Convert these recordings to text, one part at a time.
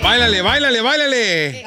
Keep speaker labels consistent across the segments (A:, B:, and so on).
A: Báilale, báilale, báilale.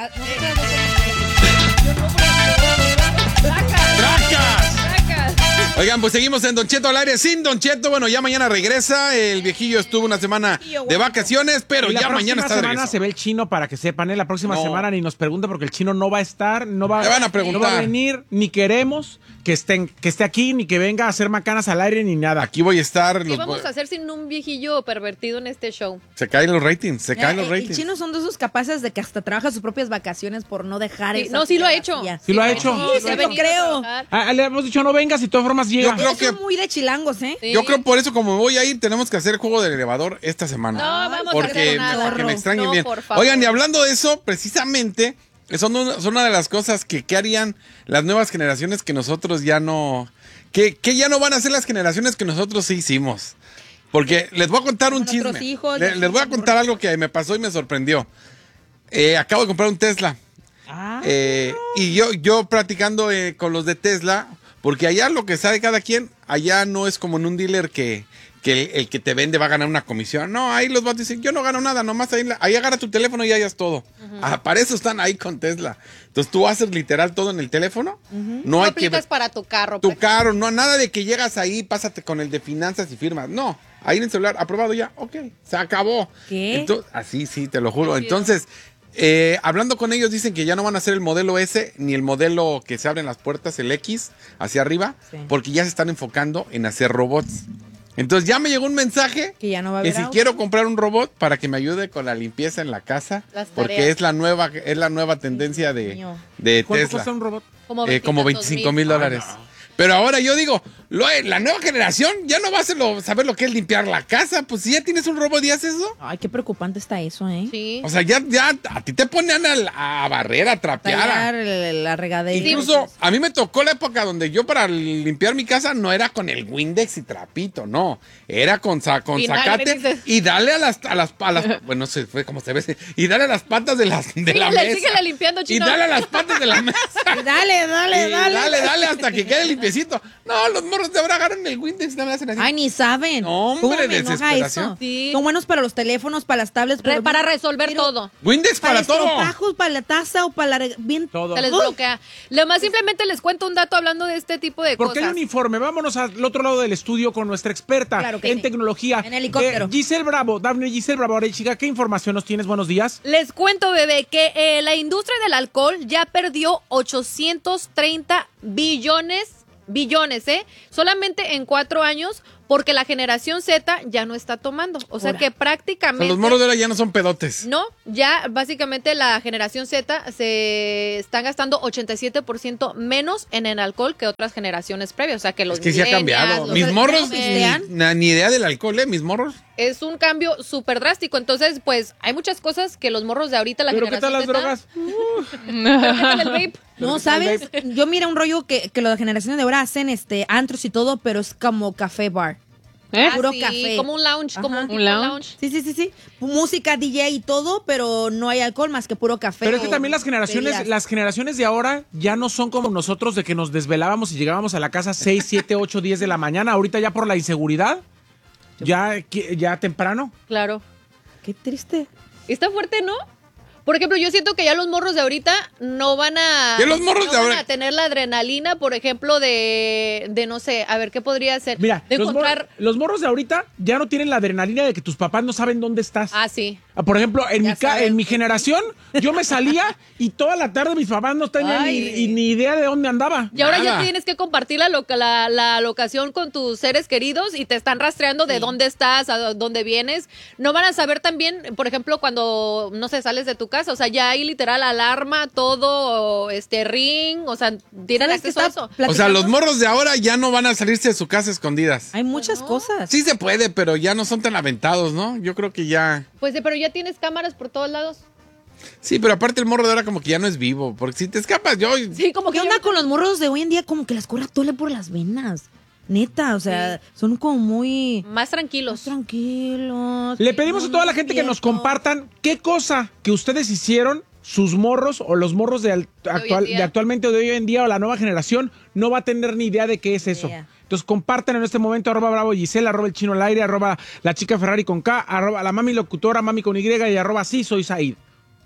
A: ¡Tracas! Oigan, pues seguimos en Don Cheto al aire sin Don Cheto. Bueno, ya mañana regresa. El viejillo estuvo una semana de vacaciones, pero ya mañana está de regreso.
B: La próxima semana se ve el chino, para que sepan, ¿eh? La próxima semana ni nos pregunta porque el chino no va a estar, no va a venir, ni queremos que esté aquí, ni que venga a hacer macanas al aire, ni nada.
A: Aquí voy a estar.
C: ¿Qué vamos a hacer sin un viejillo pervertido en este show?
A: Se caen los ratings,
D: El chino son de esos capaces de que hasta trabaja sus propias vacaciones por no dejar eso.
C: No, sí lo ha hecho.
B: Sí lo ha hecho.
D: Sí, lo creo.
B: Le hemos dicho no vengas y de todas formas llega.
A: Yo creo que
D: muy de chilangos, ¿eh?
A: Sí. Yo creo por eso, como me voy a ir, tenemos que hacer el juego del elevador esta semana.
C: No, vamos
A: porque
C: a hacer nada.
A: Porque me extrañen
C: no,
A: bien. Oigan, y hablando de eso, precisamente, son una de las cosas que harían las nuevas generaciones que nosotros ya no... Que ya no van a ser las generaciones que nosotros sí hicimos. Porque les voy a contar un chisme. Les voy a contar algo que me pasó y me sorprendió. Acabo de comprar un Tesla. Y yo platicando con los de Tesla, porque allá lo que sabe cada quien, allá no es como en un dealer que el que te vende va a ganar una comisión. No, ahí los vatos dicen, yo no gano nada, nomás ahí agarra tu teléfono y hayas todo. Para eso están ahí con Tesla. Entonces tú haces literal todo en el teléfono.
C: No aplicas para tu carro.
A: Tu carro, no, nada de que llegas ahí, pásate con el de finanzas y firmas. No, ahí en el celular, aprobado ya, ok, se acabó.
D: ¿Qué?
A: Entonces, así, sí, te lo juro. Entonces, hablando con ellos, dicen que ya no van a hacer el modelo S ni el modelo que se abren las puertas, el X, hacia arriba, porque ya se están enfocando en hacer robots. Entonces ya me llegó un mensaje
D: que ya no va a haber
A: si quiero comprar un robot para que me ayude con la limpieza en la casa, porque es la nueva tendencia de Tesla.
B: ¿Cuánto cuesta un robot?
A: Como $25,000. Pero ahora yo digo, la nueva generación ya no va a saber lo que es limpiar la casa. Pues si ya tienes un robot y haces eso.
D: Ay, qué preocupante está eso, ¿eh?
C: Sí.
A: O sea, ya a ti te ponen a barrer, a trapear.
D: La regadera.
A: Incluso a mí me tocó la época donde yo para limpiar mi casa no era con el Windex y trapito, no. Era con zacate y dale a las bueno, se fue como se ve. Y dale a las patas de la mesa.
C: Síguele limpiando, chino.
A: Y dale a las patas de la mesa. Dale hasta que quede limpiecito. No, los morros de ahora agarran el Windex y no me hacen así.
D: Ay, ni saben.
A: No, hombre, desesperación.
D: Sí. Son buenos para los teléfonos, para las tablets.
C: Para resolver todo.
A: Windex para todo.
D: Para estos para la taza o para
B: todo.
C: Se les bloquea. Lo más simplemente les cuento un dato hablando de este tipo de cosas.
B: Porque hay un informe. Vámonos al otro lado del estudio con nuestra experta en tecnología.
D: En helicóptero.
B: Giselle Bravo. Dafne Giselle Bravo. Ahora, chica, ¿qué información nos tienes? Buenos días.
C: Les cuento, bebé, que la industria del alcohol ya perdió 830 billones, solamente en 4 años, porque la generación Z ya no está tomando. O sea que prácticamente...
A: Los morros de ahora ya no son pedotes.
C: No, ya básicamente la generación Z se están gastando 87% menos en el alcohol que otras generaciones previas. O sea que los
A: Es que sí ha cambiado. Mis morros, ni idea del alcohol, mis morros.
C: Es un cambio súper drástico. Entonces, pues, hay muchas cosas que los morros de ahorita, la generación
B: ¿Pero qué tal las
C: Z,
B: drogas?
C: ¿Pero qué tal el vape?
D: No, ¿sabes? Yo mira un rollo que las generaciones de ahora hacen antros y todo, pero es como café bar. Puro café.
C: Como un lounge,
D: Ajá.
C: como un lounge.
D: Sí. Música, DJ y todo, pero no hay alcohol más que puro café.
B: Pero es que también las generaciones de ahora ya no son como nosotros de que nos desvelábamos y llegábamos a la casa 6, 7, 8, 10 de la mañana. Ahorita ya por la inseguridad, ya temprano.
C: Claro.
D: Qué triste.
C: Está fuerte, ¿no? Por ejemplo, yo siento que ya los morros de ahorita no van a...
A: ¿Qué los morros de ahora?
C: Van a tener la adrenalina, por ejemplo, de no sé, a ver, ¿qué podría ser?
B: Mira,
C: de encontrar...
B: los morros de ahorita ya no tienen la adrenalina de que tus papás no saben dónde estás.
C: Ah, sí.
B: Por ejemplo, en mi generación, yo me salía y toda la tarde mis papás no tenían ni idea de dónde andaba.
C: Y ahora ya tienes que compartir la locación con tus seres queridos y te están rastreando de dónde estás, a dónde vienes. No van a saber también, por ejemplo, cuando, no sé, sales de tu casa. O sea, ya hay literal alarma, todo, ring, o sea, tienen acceso a eso.
A: O sea, los morros de ahora ya no van a salirse de su casa escondidas.
D: Hay muchas cosas.
A: Sí se puede, pero ya no son tan aventados, ¿no? Yo creo que ya...
C: Pues pero ya tienes cámaras por todos lados.
A: Sí, pero aparte el morro de ahora como que ya no es vivo, porque si te escapas
C: Sí, como que
D: ¿qué onda con los morros de hoy en día? Como que les corre tole por las venas. Neta, o sea, son como muy...
C: Más tranquilos.
B: Le pedimos a toda la gente que nos compartan qué cosa que ustedes hicieron, sus morros o los morros de actualmente o de hoy en día o la nueva generación no va a tener ni idea de qué es eso. Entonces compartan en este momento @Bravo Gisela, @el chino al aire, @la chica Ferrari con K, @la mami locutora, mami con Y y @sí soy Said.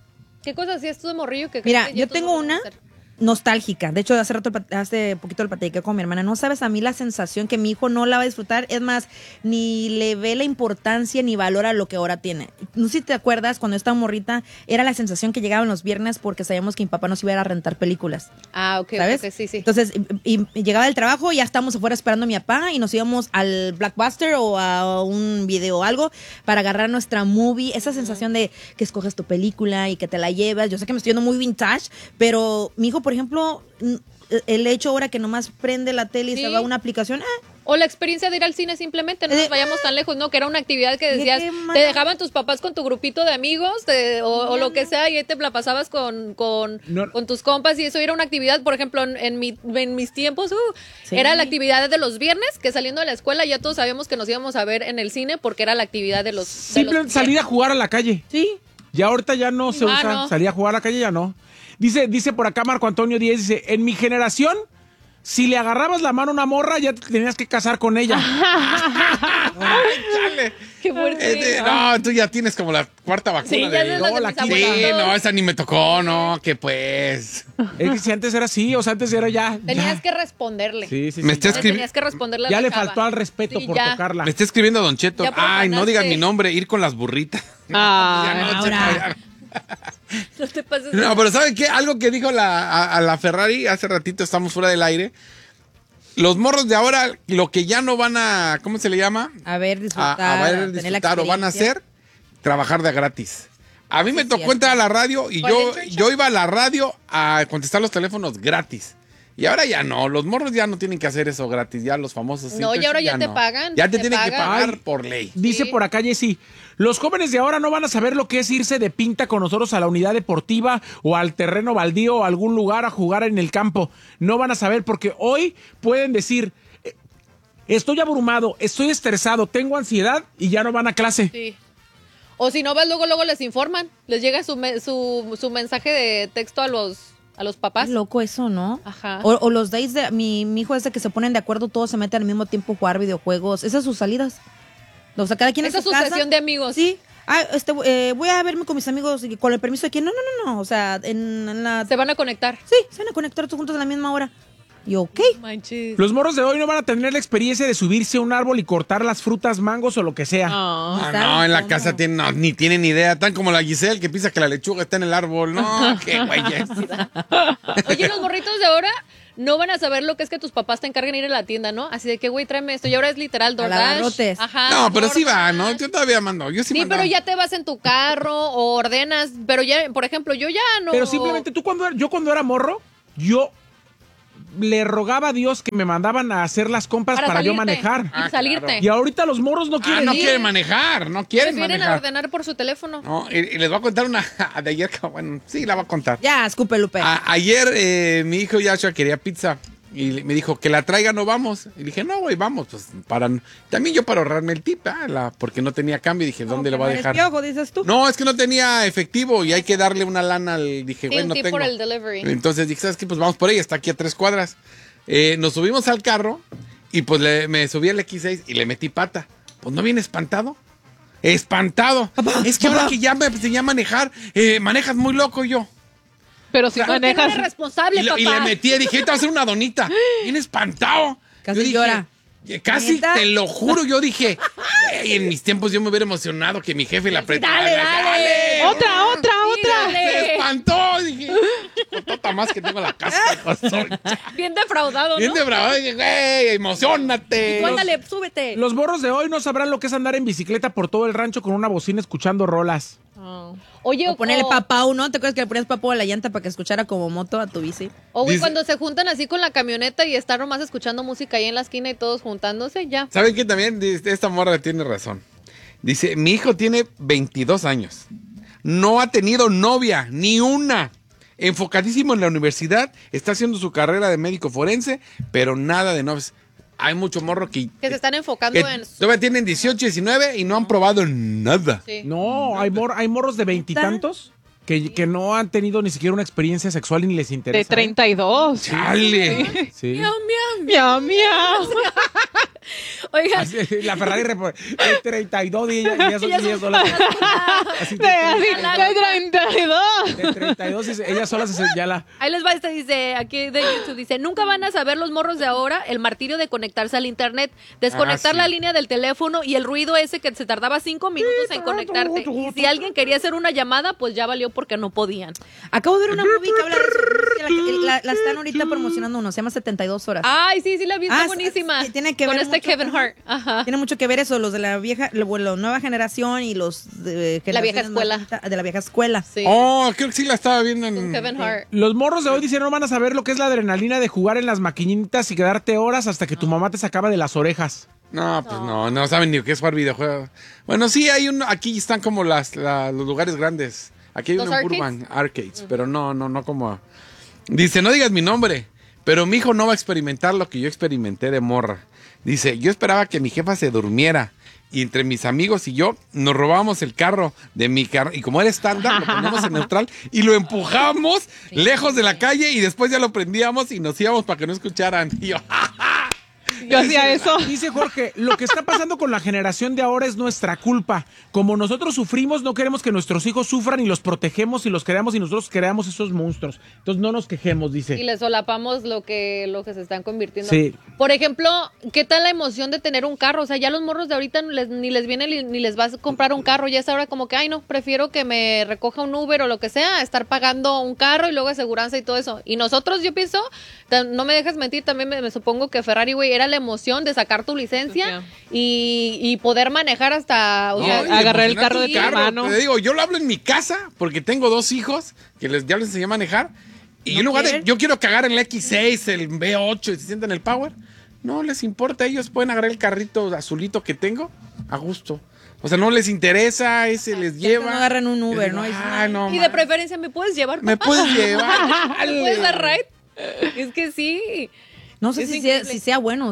C: ¿Qué cosas hacías tú de morrillo que
D: Mira,
C: que
D: yo tengo una nostálgica. De hecho, hace poquito lo platiqué con mi hermana. No sabes a mí la sensación que mi hijo no la va a disfrutar. Es más, ni le ve la importancia ni valora lo que ahora tiene. No sé si te acuerdas, cuando estaba morrita, era la sensación que llegaban los viernes porque sabíamos que mi papá nos iba a ir a rentar películas.
C: Ah, ok,
D: ¿sabes?
C: Okay, sí.
D: Entonces, y llegaba del trabajo y ya estábamos afuera esperando a mi papá y nos íbamos al Blockbuster o a un video o algo para agarrar nuestra movie. Esa sensación de que escoges tu película y que te la llevas. Yo sé que me estoy yendo muy vintage, pero mi hijo, por ejemplo, el hecho ahora que nomás prende la tele y se va a una aplicación,
C: o la experiencia de ir al cine simplemente, no nos vayamos tan lejos, ¿no? Que era una actividad que decías, te dejaban tus papás con tu grupito de amigos o lo que sea y ahí te la pasabas con tus compas y eso era una actividad, por ejemplo, en mis tiempos, era la actividad de los viernes, que saliendo de la escuela ya todos sabíamos que nos íbamos a ver en el cine porque era la actividad de los...
B: Simplemente salir a jugar a la calle.
D: Sí.
B: Ya ahorita ya no se usa,
C: no.
B: Salir a jugar a la calle ya no. Dice por acá Marco Antonio Díez, dice, en mi generación, si le agarrabas la mano a una morra, ya te tenías que casar con ella.
A: ¡Chale!
C: ¡Qué fuerte!
A: No, tú ya tienes como la cuarta vacuna.
C: Sí, ya
A: de...
C: es la
A: Sí, no, esa ni me tocó, no, que pues...
B: Es que si antes era así, o sea, antes era ya...
C: Tenías que responderle.
B: Sí.
C: Tenías que responderle a
B: ya
C: la
B: le
C: chava.
B: faltó al respeto por tocarla.
A: Me está escribiendo Don Cheto.
C: Ya
A: Ay, no
C: profanaste.
A: digas mi nombre, ir con las burritas.
D: Ahora.
C: No te pases.
A: No, pero ¿saben qué? Algo que dijo a la Ferrari hace ratito, estamos fuera del aire. Los morros de ahora, lo que ya no van a, ¿cómo se le llama?
D: A ver, disfrutar.
A: A ver,
D: tener la
A: disfrutar o van a
D: experiencia.
A: hacer, trabajar de gratis. A mí me tocó
D: cierto.
A: entrar a la radio y yo iba a la radio a contestar los teléfonos gratis. Y ahora ya no, los morros ya no tienen que hacer eso gratis, ya los famosos.
C: No, y ahora ya te pagan.
A: Ya te tienen que
C: pagan.
A: pagar
B: Ay,
A: por ley.
B: Dice por acá Jessy, los jóvenes de ahora no van a saber lo que es irse de pinta con nosotros a la unidad deportiva o al terreno baldío o a algún lugar a jugar en el campo. No van a saber porque hoy pueden decir, estoy abrumado, estoy estresado, tengo ansiedad y ya no van a clase.
C: Sí. O si no vas, luego les informan. Les llega su mensaje de texto a los papás.
D: Es loco eso, ¿no?
C: Ajá.
D: O los days de mi hijo es de que se ponen de acuerdo, todos se meten al mismo tiempo a jugar videojuegos. Esas son sus salidas. O sea, cada quien
C: Esa
D: en
C: es
D: su
C: su
D: casa.
C: sesión de amigos.
D: Sí. Voy a verme con mis amigos y con el permiso de quién. No. O sea, en la...
C: Se van a conectar.
D: Sí, se van a conectar todos juntos a la misma hora. Y ok.
C: Manches.
B: Los morros de hoy no van a tener la experiencia de subirse a un árbol y cortar las frutas, mangos o lo que sea.
A: No, en la casa ni tienen idea. Tan como la Giselle que piensa que la lechuga está en el árbol. No, qué güeyes.
C: Oye, los morritos de ahora no van a saber lo que es que tus papás te encarguen ir a la tienda, ¿no? Así de que, güey, tráeme esto. Y ahora es literal DoorDash.
D: abarrotes.
C: Ajá.
A: No, pero sí
C: DoorDash.
A: va, ¿no? Yo todavía mando. Yo sí
C: Sí,
A: mando.
C: pero ya te vas en tu carro o ordenas. Pero ya, por ejemplo, yo ya no.
B: Pero simplemente yo cuando era morro, yo le rogaba a Dios que me mandaban a hacer las compras para yo
C: salirte
B: manejar.
C: Y salirte.
B: Y ahorita los morros no quieren
A: no
B: ir.
A: quieren manejar, no quieren
C: Prefieren
A: manejar.
C: ordenar por su teléfono.
A: No, y les voy a contar una de ayer, bueno, sí, la voy a contar.
D: Ya, escupe, Lupe.
A: Ayer mi hijo Yashua quería pizza y me dijo que la traiga, no vamos. Y dije, no, güey, vamos. Pues también yo para ahorrarme el tip, porque no tenía cambio. Dije, ¿dónde lo va a
D: ¿Eres
A: dejar?
D: piojo, dices tú?
A: No, es que no tenía efectivo y hay que darle una lana al... Dije,
C: Sí,
A: güey,
C: un
A: no
C: tip
A: tengo.
C: por el delivery.
A: Entonces dije, ¿sabes qué? Pues vamos por ella, está aquí a 3 cuadras. Nos subimos al carro y pues me subí al X6 y le metí pata. Pues no viene espantado. Espantado. Es que ahora que ya me enseñé a manejar, manejas muy loco yo.
C: Pero si
A: Claro.
C: manejas... No eres responsable,
A: Y,
C: papá.
A: y le metí, dije, ahorita va a hacer una donita. Bien espantado.
D: Casi
A: Yo dije,
D: llora.
A: Casi,
D: ¿Neta?
A: te lo juro, yo dije, "Güey, en mis tiempos yo me hubiera emocionado que mi jefe la apretara.
C: Dale.
E: Otra.
A: Se espantó, dije, tota más que tengo la casa.
C: Bien defraudado,
A: Bien
C: ¿no?
A: de bravo, dije, güey, emocionate.
C: Tú ándale, súbete.
B: Los morros de hoy no sabrán lo que es andar en bicicleta por todo el rancho con una bocina escuchando rolas.
C: Oye,
D: O ponerle papá ¿no? ¿Te acuerdas que le ponías papá a la llanta para que escuchara como moto a tu bici?
C: O güey,
A: Dice-
C: cuando se juntan así con la camioneta y están nomás escuchando música ahí en la esquina y todos juntándose, ya.
A: ¿Saben qué? También esta morra tiene razón. Dice, mi hijo tiene 22 años. No ha tenido novia, ni una. Enfocadísimo en la universidad. Está haciendo su carrera de médico forense, pero nada de novias. Hay mucho morro que
C: Que se están enfocando en...
A: todavía tienen 18, 19 y no han probado nada.
C: Sí.
B: No, hay morros de veintitantos que no han tenido ni siquiera una experiencia sexual y ni les interesa.
E: De 32.
A: ¡Chale!
B: Sí.
E: Miau, miau.
C: Oigan,
B: Así, la Ferrari de 32 y ya son $10. Así
E: De 32.
B: de 32, dice, ella sola se señala.
C: Ahí les va, dice, aquí de YouTube, dice, nunca van a saber los morros de ahora el martirio de conectarse al internet, desconectar
A: sí.
C: la línea del teléfono y el ruido ese que se tardaba 5 minutos en conectarte. Y si alguien quería hacer una llamada, pues ya valió porque no podían.
D: Acabo de ver una movie que habla de eso. No sé si la están ahorita promocionando uno, se llama 72 horas.
C: Ay, sí, la vi, está buenísima.
D: Sí, tiene que
C: con
D: ver
C: este
D: mucho
C: Kevin Hart. Ajá.
D: Tiene mucho que ver eso, los de la vieja, la nueva generación y los de
C: La vieja escuela.
D: De la vieja escuela.
C: Sí.
A: Oh, creo que sí la estaba viendo
C: Con
A: en...
C: Kevin Hart.
B: Los morros de hoy dicen no van a saber lo que es la adrenalina de jugar en las maquinitas y quedarte horas hasta que tu mamá te sacaba de las orejas.
A: No, pues no saben ni qué es jugar videojuegos. Bueno, sí, hay uno, aquí están como los lugares grandes. Aquí hay
C: ¿Los
A: uno en
C: arcades?
A: Burbank, arcades, pero no como... Dice, no digas mi nombre, pero mi hijo no va a experimentar lo que yo experimenté de morra. Dice, yo esperaba que mi jefa se durmiera y entre mis amigos y yo nos robábamos el carro de mi carro y como era estándar, lo poníamos en neutral y lo empujábamos lejos de la calle y después ya lo prendíamos y nos íbamos para que no escucharan. Y yo,
E: Yo hacía eso.
B: Dice Jorge, lo que está pasando con la generación de ahora es nuestra culpa. Como nosotros sufrimos, no queremos que nuestros hijos sufran y los protegemos y los creamos y nosotros creamos esos monstruos. Entonces no nos quejemos, dice.
C: Y les solapamos lo que se están convirtiendo.
B: Sí.
C: Por ejemplo, ¿qué tal la emoción de tener un carro? O sea, ya los morros de ahorita ni les viene ni les vas a comprar un carro. Ya es ahora como que, ay no, prefiero que me recoja un Uber o lo que sea, estar pagando un carro y luego aseguranza y todo eso. Y nosotros, yo pienso, no me dejes mentir, también me supongo que Ferrari, güey, era la emoción de sacar tu licencia y poder manejar hasta... O sea,
A: y
E: agarrar el
A: emocionar
E: carro
A: tu
E: de tu hermano.
A: Te digo, yo lo hablo en mi casa porque tengo 2 hijos que ya les enseñé a manejar. Y en lugar de, yo quiero cagar en el X6, el V8 y se sientan en el Power, no les importa, ellos pueden agarrar el carrito azulito que tengo a gusto. O sea, no les interesa, ese les lleva.
D: No agarran un Uber, ¿no?
A: No,
C: y de preferencia, ¿me puedes llevar, papá?
A: ¿Me puedes llevar?
C: ¿Me puedes dar ride? Es que sí.
D: No sé
C: Es
D: si
C: increíble.
D: sea bueno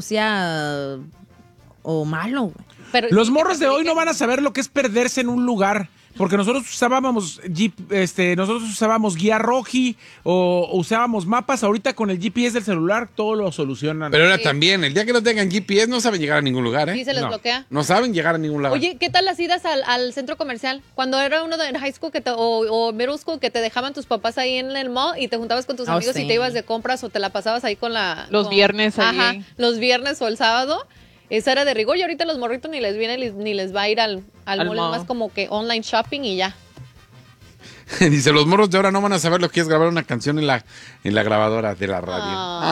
D: o malo, güey.
C: Pero
B: Los
C: sí,
B: morros de hoy no
C: que-
B: van a saber lo que es perderse en un lugar. Porque nosotros usábamos guía Roji o usábamos mapas. Ahorita con el GPS del celular todo lo solucionan.
A: Pero ahora también, el día que no tengan GPS no saben llegar a ningún lugar, ¿eh?
C: Sí, se les
B: No.
C: bloquea.
A: No saben llegar a ningún lado.
C: Oye, ¿qué tal las idas al centro comercial? Cuando era uno de high school o middle school que te dejaban tus papás ahí en el mall y te juntabas con tus
D: Oh,
C: amigos
D: sí.
C: y te ibas de compras o te la pasabas ahí con
E: Los viernes ahí.
C: Ajá, los viernes o el sábado. Esa era de rigor y ahorita los morritos ni les viene ni les va a ir al mall, es
E: mall.
C: más como que online shopping y ya.
A: Dice, los morros de ahora no van a saber lo que es grabar una canción en la grabadora de la radio.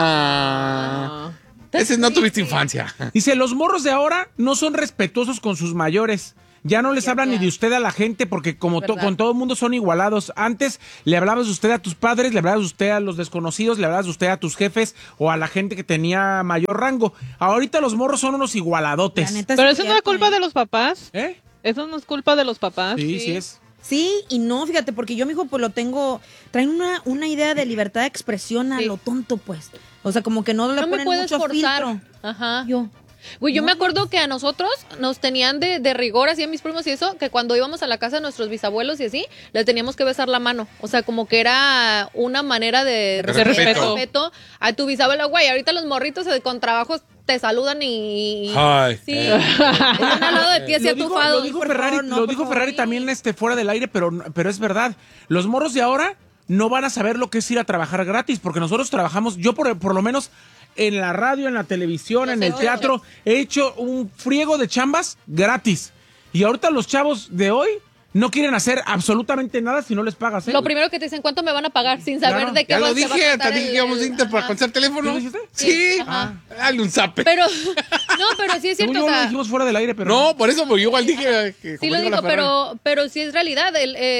A: Ah. Ese no tuviste infancia.
B: Dice, los morros de ahora no son respetuosos con sus mayores. Ya no les hablan ni de usted a la gente porque como con todo el mundo son igualados. Antes le hablabas de usted a tus padres, le hablabas de usted a los desconocidos, le hablabas de usted a tus jefes o a la gente que tenía mayor rango. Ahorita los morros son unos igualadotes.
D: La neta,
E: Pero
D: sí
E: eso no es culpa
D: ¿eh?
E: de los papás.
B: ¿Eh?
E: Eso no es culpa de los papás.
B: Sí es.
D: Sí y no, fíjate, porque yo, mi hijo, pues lo tengo... Traen una idea de libertad de expresión a
C: Sí.
D: lo tonto, pues. O sea, como que no le
C: No me
D: ponen
C: puedes
D: mucho
C: forzar.
D: filtro.
C: Ajá.
D: Yo...
C: Güey, yo me acuerdo que a nosotros nos tenían de rigor, así a mis primos y eso, que cuando íbamos a la casa de nuestros bisabuelos y así, les teníamos que besar la mano. O sea, como que era una manera de
E: respeto.
C: a tu bisabuelo. Güey, ahorita los morritos con trabajos te saludan y...
A: Ay.
C: Sí. Están al lado de ti así
B: Lo dijo
C: atufados.
B: Ferrari,
D: Por favor, no,
B: lo
D: por
B: dijo
D: favor.
B: Ferrari también fuera del aire, pero es verdad. Los morros de ahora no van a saber lo que es ir a trabajar gratis, porque nosotros trabajamos, yo por lo menos en la radio, en la televisión, en el teatro, he hecho un friego de chambas gratis. Y ahorita los chavos de hoy no quieren hacer absolutamente nada si no les pagas, ¿eh?
C: Lo primero que te dicen, ¿cuánto me van a pagar? Sin saber
B: Claro.
C: de qué
A: Ya lo
C: se va a
A: dije,
C: tratar
A: te dije que íbamos a Inter para conocer teléfono.
B: ¿Sí lo dijiste?
A: Sí.
C: Ajá.
A: Dale un zape.
C: Pero, no, pero sí es
B: Según
C: cierto,
B: yo
C: o
B: lo
C: sea...
B: dijimos fuera del aire, pero
A: No, por eso, porque yo igual dije que...
C: Sí
A: como
C: lo
A: dijo
C: digo,
A: la Ferrari.
C: pero sí es realidad.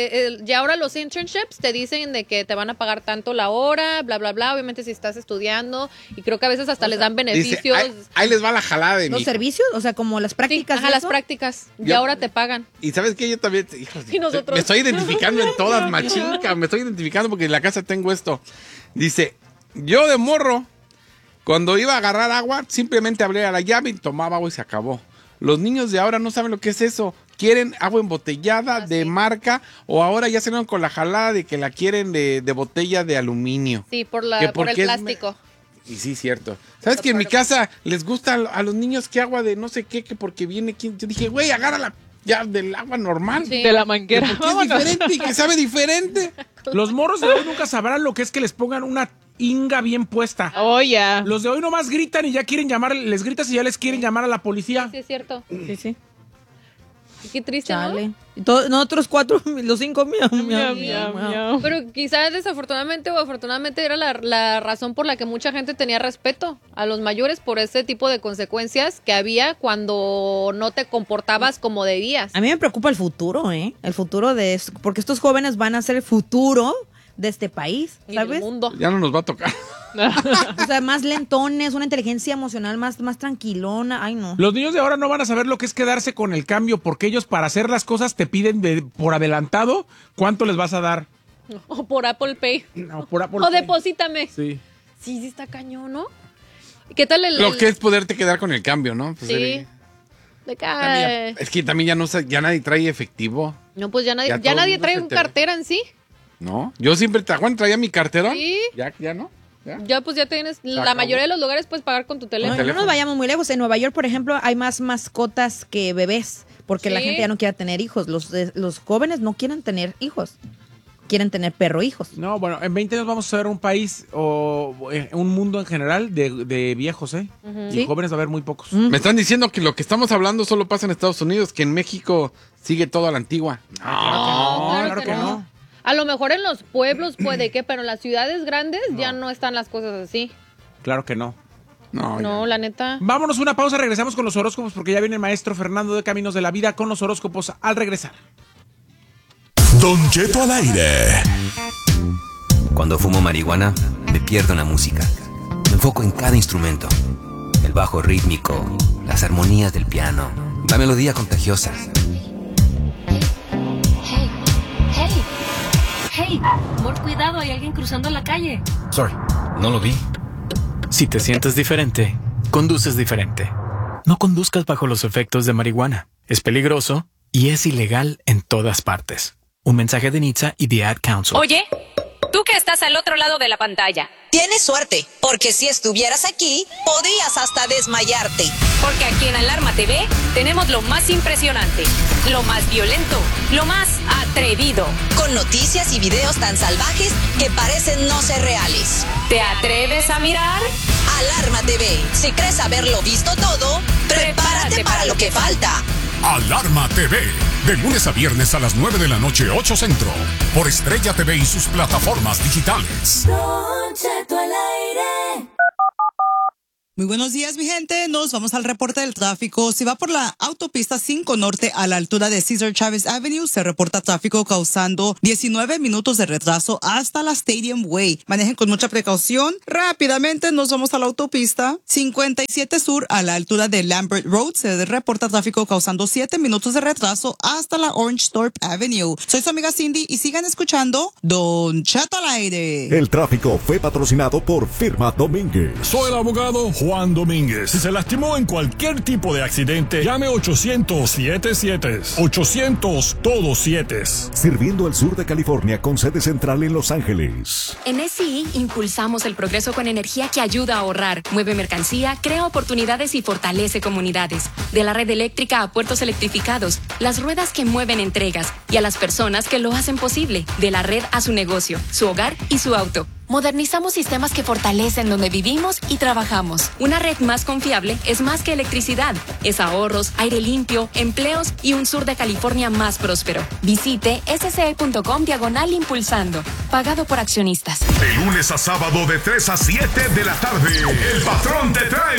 C: Ya ahora los internships te dicen de que te van a pagar tanto la hora, bla, bla, bla. Obviamente si estás estudiando y creo que a veces hasta les dan
A: Dice,
C: beneficios.
A: ahí les va la jalada de
D: ¿Los
A: mi...
D: servicios? O sea, como las
C: Sí,
D: prácticas.
C: ajá,
D: y
C: las
D: eso.
C: prácticas. Y
A: Yo-
C: ahora te pagan.
A: Y ¿sabes qué? Yo también... hijo,
C: Y nosotros.
A: Me estoy identificando en todas, machinca. Me estoy identificando porque en la casa tengo esto. Dice, yo de morro, cuando iba a agarrar agua, simplemente abría la llave y tomaba agua y se acabó. Los niños de ahora no saben lo que es eso. Quieren agua embotellada de marca o ahora ya se van con la jalada de que la quieren de botella de aluminio.
C: Sí, por
A: Que
C: el
A: porque es
C: plástico.
A: Y sí, cierto. ¿Sabes que en mi casa les gusta a los niños que agua de no sé qué, que porque viene quien? Yo dije, güey, agárrala ya del agua normal.
C: Sí.
E: De la manguera.
A: Porque es diferente y que sabe diferente.
B: Los morros de hoy nunca sabrán lo que es que les pongan una inga bien puesta.
E: Oh, ya.
B: Los de hoy nomás gritan y ya quieren llamar, les gritas y ya les quieren llamar a la policía.
C: Sí, es cierto.
D: Sí.
C: Qué triste,
D: Chale.
C: ¿no?
D: Y nosotros 4, los 5,
E: Miau.
C: Pero quizás desafortunadamente o afortunadamente era la razón por la que mucha gente tenía respeto a los mayores por ese tipo de consecuencias que había cuando no te comportabas como debías.
D: A mí me preocupa el futuro, ¿eh? El futuro de eso, porque estos jóvenes van a ser el futuro de este país,
C: Y
D: ¿sabes?
C: del mundo.
A: Ya no nos va a tocar.
D: O sea, más lentones, una inteligencia emocional más tranquilona. Ay, no.
B: Los niños de ahora no van a saber lo que es quedarse con el cambio, porque ellos para hacer las cosas te piden por adelantado cuánto les vas a dar.
C: O por Apple Pay.
B: No, por Apple
C: O
B: Pay.
C: deposítame.
B: Sí.
C: Sí, está cañón, ¿no? ¿Qué tal
A: Lo que es poderte quedar con el cambio, ¿no? Pues
C: Sí. De
A: también es que también ya nadie trae efectivo,
C: No, pues ya
A: Ya
C: nadie
A: todo el mundo
C: trae
A: se
C: un
A: te-
C: cartera en sí.
A: ¿no? Yo siempre traía mi cartera.
C: Sí.
A: Ya no. ¿Ya?
C: Ya pues ya tienes, la
A: acabó.
C: mayoría de los lugares puedes pagar con tu
D: No,
C: teléfono.
D: no nos vayamos muy lejos. En Nueva York, por ejemplo, hay más mascotas que bebés, porque la
C: Sí.
D: gente ya no quiere tener hijos. Los jóvenes no quieren tener hijos. Quieren tener perro hijos.
B: No, bueno, en 20 años vamos a ver un país o un mundo en general de viejos, ¿eh? Y
D: Sí.
B: jóvenes va a haber muy pocos.
A: Me están diciendo que lo que estamos hablando solo pasa en Estados Unidos, que en México sigue todo a la antigua.
C: No,
B: claro que no.
C: A lo mejor en los pueblos puede que, pero en las ciudades grandes ya no están las cosas así.
B: Claro que no.
C: No, la neta.
B: Vámonos una pausa, regresamos con los horóscopos porque ya viene el maestro Fernando de Caminos de la Vida con los horóscopos al regresar.
F: Don Cheto al aire.
G: Cuando fumo marihuana, me pierdo en la música. Me enfoco en cada instrumento. El bajo rítmico, las armonías del piano, la melodía contagiosa.
H: Hey, amor, cuidado, hay alguien cruzando la calle.
G: Sorry, no lo vi.
I: Si te sientes diferente, conduces diferente. No conduzcas bajo los efectos de marihuana. Es peligroso y es ilegal en todas partes. Un mensaje de NHTSA y The Ad Council.
H: Oye, tú que estás al otro lado de la pantalla.
J: Tienes suerte, porque si estuvieras aquí, podrías hasta desmayarte.
H: Porque aquí en Alarma TV tenemos lo más impresionante, lo más violento, lo más atrevido.
J: Con noticias y videos tan salvajes que parecen no ser reales.
H: ¿Te atreves a mirar?
J: Alarma TV. Si crees haberlo visto todo, prepárate para lo que falta.
F: Alarma TV. De lunes a viernes a las 9 de la noche, 8 Centro. Por Estrella TV y sus plataformas digitales.
K: Muy buenos días, mi gente. Nos vamos al reporte del tráfico. Si va por la autopista 5 Norte a la altura de Cesar Chavez Avenue, se reporta tráfico causando 19 minutos de retraso hasta la Stadium Way. Manejen con mucha precaución. Rápidamente nos vamos a la autopista 57 Sur a la altura de Lambert Road. Se reporta tráfico causando 7 minutos de retraso hasta la Orangethorpe Avenue. Soy su amiga Cindy y sigan escuchando Don Cheto al aire.
F: El tráfico fue patrocinado por Firma Domínguez.
L: Soy el abogado Juan Domínguez. Si se lastimó en cualquier tipo de accidente, llame 800-77. 800 todos 7.
F: Sirviendo al sur de California con sede central en Los Ángeles.
H: En SI impulsamos el progreso con energía que ayuda a ahorrar, mueve mercancía, crea oportunidades y fortalece comunidades. De la red eléctrica a puertos electrificados, las ruedas que mueven entregas y a las personas que lo hacen posible. De la red a su negocio, su hogar y su auto. Modernizamos sistemas que fortalecen donde vivimos y trabajamos. Una red más confiable es más que electricidad. Es ahorros, aire limpio, empleos y un sur de California más próspero. Visite sce.com/impulsando. Pagado por accionistas.
F: De lunes a sábado de 3 a 7 de la tarde. El patrón te trae